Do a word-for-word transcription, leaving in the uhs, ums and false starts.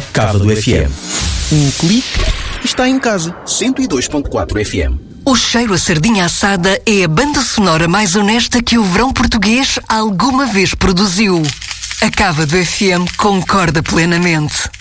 Cava do F M. Um clique e está em casa. cento e dois ponto quatro F M. O cheiro a sardinha assada é a banda sonora mais honesta que o verão português alguma vez produziu. A Cava do F M concorda plenamente.